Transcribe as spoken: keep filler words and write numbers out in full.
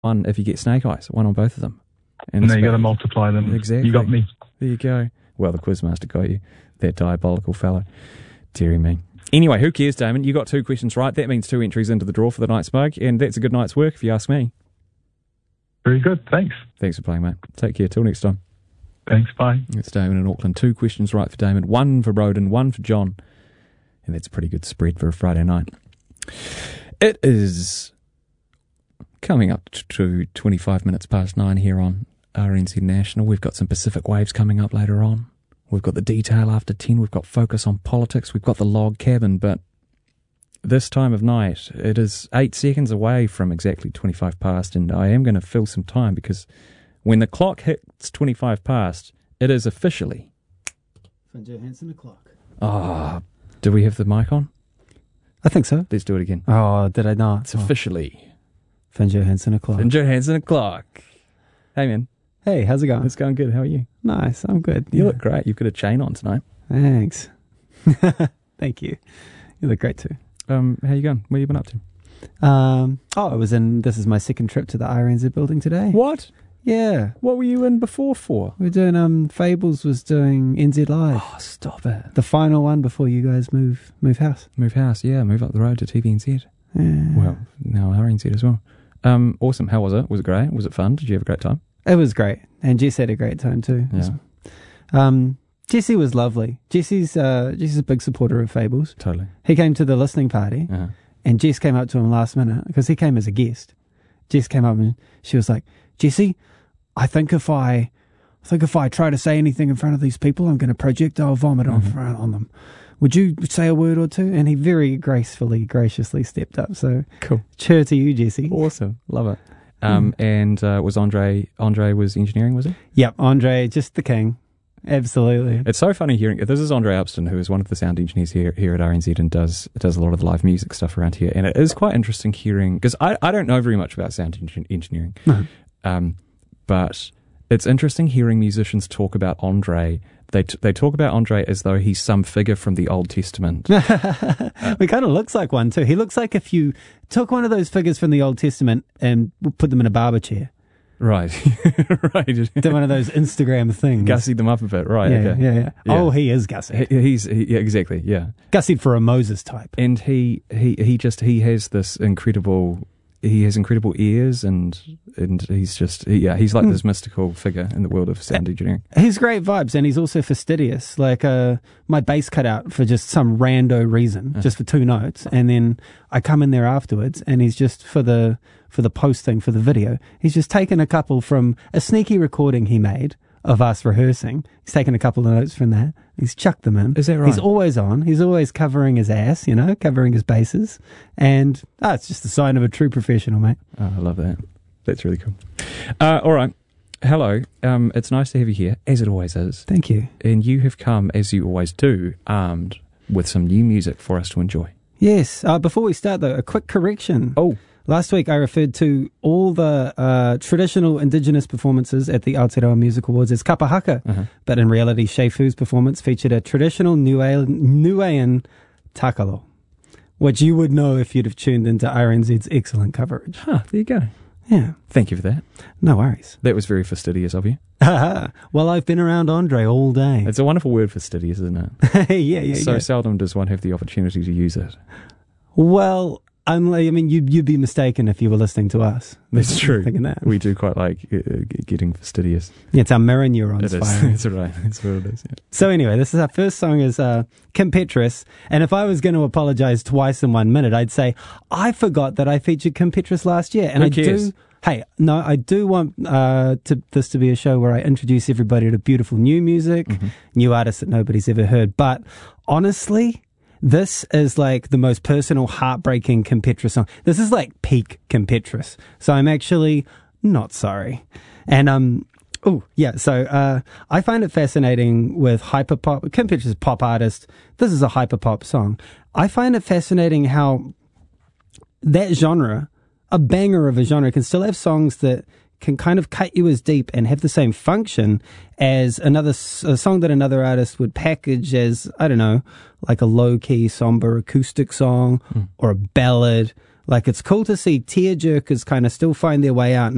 one if you get snake eyes, one on both of them. And now you got to multiply them. Exactly. You got me. There you go. Well, the Quizmaster got you. That diabolical fellow. Deary me. Anyway, who cares, Damon? You got two questions right. That means two entries into the draw for the night's mug, and that's a good night's work if you ask me. Very good. Thanks. Thanks for playing, mate. Take care. Till next time. Thanks. Bye. It's Damon in Auckland. Two questions right for Damon. One for Broden, one for John. And that's a pretty good spread for a Friday night. It is coming up to twenty-five minutes past nine here on R N Z National. We've got some Pacific Waves coming up later on. We've got the Detail after ten. We've got Focus on Politics. We've got the Log Cabin. But this time of night, it is eight seconds away from exactly twenty-five past. And I am going to fill some time because when the clock hits twenty-five past, it is officially... Van Johansson o'clock. Ah, oh, do we have the mic on? I think so. Let's do it again. Oh, did I not? It's officially... Van Johansson o'clock. Van Johansson o'clock. Hey, man. Hey, how's it going? It's going good. How are you? Nice. I'm good. You yeah. look great. You've got a chain on tonight. Thanks. Thank you. You look great too. Um, how you going? What have you been up to? Um, oh, I was in, this is my second trip to the R N Z building today. What? Yeah. What were you in before for? We're doing, um, Fables was doing N Z Live. Oh, stop it. The final one before you guys move, move house. Move house, yeah. Move up the road to T V N Z. Yeah. Well, now R N Z as well. Um, awesome. How was it? Was it great? Was it fun? Did you have a great time? It was great. And Jess had a great time too. Yeah. Um, Jesse was lovely. Jesse's, uh, Jesse's a big supporter of Fables. Totally. He came to the listening party, uh-huh. and Jess came up to him last minute because he came as a guest. Jess came up and she was like, Jesse, I think if I, I think if I try to say anything in front of these people, I'm going to projectile vomit mm-hmm. on front on them. Would you say a word or two? And he very gracefully, graciously stepped up. So cool. Cheer to you, Jesse. Awesome. Love it. Um, mm. And uh, was Andre, Andre was engineering, was he? Yep, Andre, just the king. Absolutely. It's so funny hearing, this is Andre Upston, who is one of the sound engineers here here at R N Z and does does a lot of the live music stuff around here. And it is quite interesting hearing, because I, I don't know very much about sound engin- engineering, no. um, but it's interesting hearing musicians talk about Andre. They t- they talk about Andre as though he's some figure from the Old Testament. uh, he kind of looks like one too. He looks like if you took one of those figures from the Old Testament and put them in a barber chair. Right, right. Did one of those Instagram things. Gussied them up a bit, right? Yeah, okay. yeah, yeah, yeah. Oh, he is gussied. He, he's he, yeah, exactly, yeah. Gussied for a Moses type. And he, he, he just he has this incredible. He has incredible ears, and and he's just yeah he's like mm. this mystical figure in the world of sound engineering. He's great vibes, and he's also fastidious. Like uh, my bass cut out for just some rando reason, uh. just for two notes, and then I come in there afterwards, and he's just for the for the posting for the video. He's just taken a couple from a sneaky recording he made of us rehearsing. He's taken a couple of notes from that. He's chucked them in. Is that right? He's always on. He's always covering his ass, you know, covering his bases. And oh, it's just a sign of a true professional, mate. Oh, I love that. That's really cool. Uh, all right. Hello. Um, it's nice to have you here, as it always is. Thank you. And you have come, as you always do, armed with some new music for us to enjoy. Yes. Uh, before we start, though, a quick correction. Oh. Last week I referred to all the uh, traditional indigenous performances at the Aotearoa Music Awards as kapa haka, uh-huh. but in reality Shea Fu's performance featured a traditional Niuean, Niuean takalo, which you would know if you'd have tuned into R N Z's excellent coverage. Huh, there you go. Yeah. Thank you for that. No worries. That was very fastidious of you. Well, I've been around Andre all day. It's a wonderful word, fastidious, isn't it? yeah, yeah, So yeah. seldom does one have the opportunity to use it. Well... Unless, I mean, you'd, you'd be mistaken if you were listening to us. That's true. Thinking that. We do quite like uh, getting fastidious. Yeah, it's our mirror neurons it is. firing. That's right. That's what it is. Yeah. So anyway, this is our first song is uh, Kim Petras. And if I was going to apologize twice in one minute, I'd say, I forgot that I featured Kim Petras last year. And Who I cares? do... Hey, no, I do want uh, to, this to be a show where I introduce everybody to beautiful new music, mm-hmm. new artists that nobody's ever heard. But honestly... This is like the most personal, heartbreaking Kim Petras song. This is like peak Kim Petras. So I'm actually not sorry. And, um, oh, yeah. So, uh, I find it fascinating with hyperpop. Kim Petras is a pop artist. This is a hyperpop song. I find it fascinating how that genre, a banger of a genre, can still have songs that can kind of cut you as deep and have the same function as another a song that another artist would package as, I don't know, like a low-key, somber acoustic song mm. or a ballad. Like, it's cool to see tearjerkers kind of still find their way out